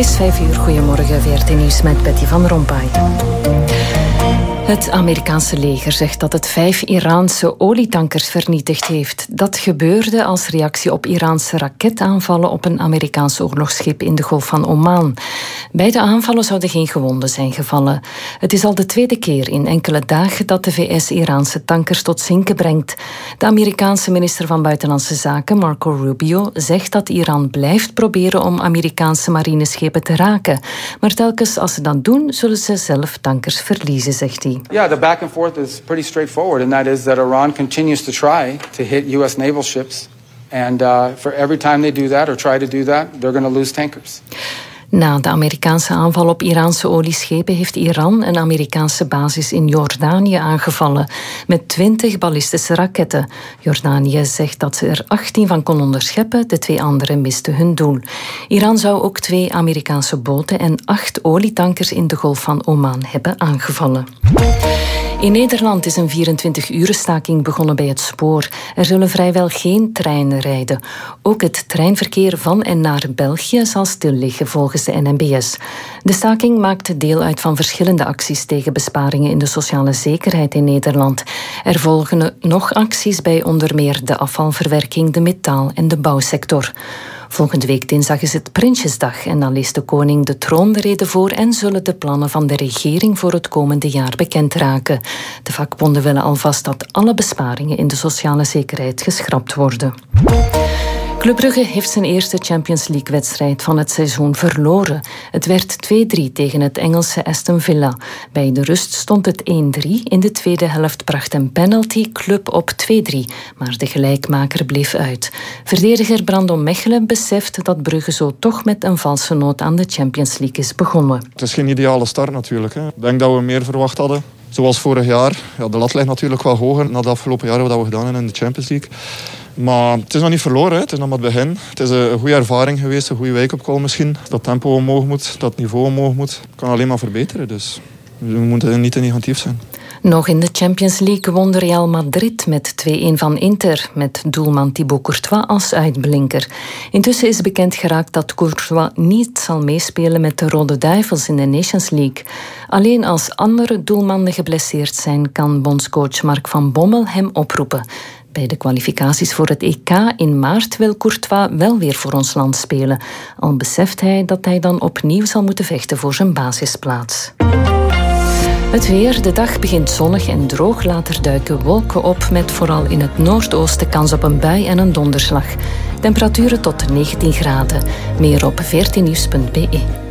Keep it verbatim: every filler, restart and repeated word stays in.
is vijf uur. Goedemorgen, V R T Nieuws met Betty van Rompuy. Het Amerikaanse leger zegt dat het vijf Iraanse olietankers vernietigd heeft. Dat gebeurde als reactie op Iraanse raketaanvallen op een Amerikaans oorlogsschip in de Golf van Oman. Bij de aanvallen zouden geen gewonden zijn gevallen. Het is al de tweede keer in enkele dagen dat de V S Iraanse tankers tot zinken brengt. De Amerikaanse minister van Buitenlandse Zaken, Marco Rubio, zegt dat Iran blijft proberen om Amerikaanse marineschepen te raken. Maar telkens als ze dat doen, zullen ze zelf tankers verliezen, zegt hij. Yeah, the back and forth is pretty straightforward, and that is that Iran continues to try to hit U S naval ships, and uh, for every time they do that or try to do that, they're going to lose tankers. Na de Amerikaanse aanval op Iraanse olieschepen heeft Iran een Amerikaanse basis in Jordanië aangevallen met twintig ballistische raketten. Jordanië zegt dat ze er achttien van kon onderscheppen, de twee anderen misten hun doel. Iran zou ook twee Amerikaanse boten en acht olietankers in de Golf van Oman hebben aangevallen. In Nederland is een vierentwintig-uren staking begonnen bij het spoor. Er zullen vrijwel geen treinen rijden. Ook het treinverkeer van en naar België zal stil liggen volgens de N M B S. De staking maakt deel uit van verschillende acties tegen besparingen in de sociale zekerheid in Nederland. Er volgen nog acties bij onder meer de afvalverwerking, de metaal- en de bouwsector. Volgende week dinsdag is het Prinsjesdag en dan leest de koning de troonrede voor en zullen de plannen van de regering voor het komende jaar bekend raken. De vakbonden willen alvast dat alle besparingen in de sociale zekerheid geschrapt worden. Club Brugge heeft zijn eerste Champions League-wedstrijd van het seizoen verloren. Het werd twee drie tegen het Engelse Aston Villa. Bij de rust stond het één drie. In de tweede helft bracht een penalty Club op twee drie. Maar de gelijkmaker bleef uit. Verdediger Brandon Mechelen beseft dat Brugge zo toch met een valse noot aan de Champions League is begonnen. Het is geen ideale start natuurlijk. Hè. Ik denk dat we meer verwacht hadden. Zoals vorig jaar. Ja, de lat ligt natuurlijk wel hoger na de afgelopen jaren wat we gedaan hebben in de Champions League. Maar het is nog niet verloren, hè. Het is nog maar het begin. Het is een goede ervaring geweest, een goede wake-up call misschien. Dat tempo omhoog moet, dat niveau omhoog moet. Het kan alleen maar verbeteren, dus we moeten niet te negatief zijn. Nog in de Champions League won Real Madrid met twee-een van Inter, met doelman Thibaut Courtois als uitblinker. Intussen is bekend geraakt dat Courtois niet zal meespelen met de Rode Duivels in de Nations League. Alleen als andere doelmannen geblesseerd zijn, kan bondscoach Mark van Bommel hem oproepen. Bij de kwalificaties voor het E K in maart wil Courtois wel weer voor ons land spelen. Al beseft hij dat hij dan opnieuw zal moeten vechten voor zijn basisplaats. Het weer. De dag begint zonnig en droog. Later duiken wolken op met vooral in het noordoosten kans op een bui en een donderslag. Temperaturen tot negentien graden. Meer op v r t nieuws punt b e.